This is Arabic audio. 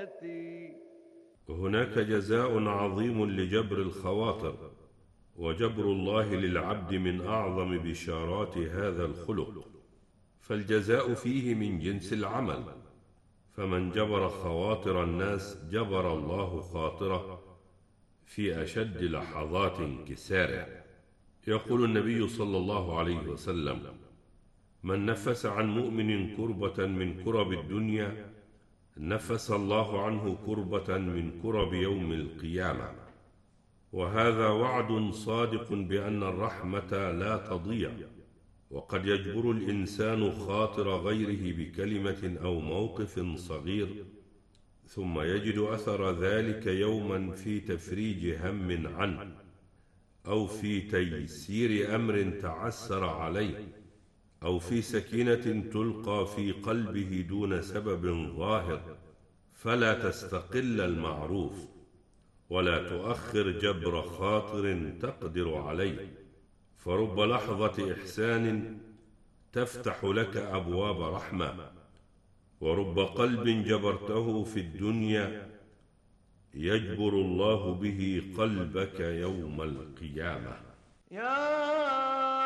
هناك جزاء عظيم لجبر الخواطر، وجبر الله للعبد من أعظم بشارات هذا الخلق، فالجزاء فيه من جنس العمل، فمن جبر خواطر الناس جبر الله خاطره في أشد لحظات انكساره. يقول النبي صلى الله عليه وسلم: من نفس عن مؤمن كربة من كرب الدنيا نفس الله عنه كربة من كرب يوم القيامة. وهذا وعد صادق بأن الرحمة لا تضيع، وقد يجبر الإنسان خاطر غيره بكلمة أو موقف صغير، ثم يجد أثر ذلك يوما في تفريج هم عنه، أو في تيسير أمر تعسر عليه، أو في سكينة تلقى في قلبه دون سبب ظاهر. فلا تستقل المعروف، ولا تؤخر جبر خاطر تقدر عليه، فرب لحظة إحسان تفتح لك أبواب رحمة، ورب قلب جبرته في الدنيا يجبر الله به قلبك يوم القيامة.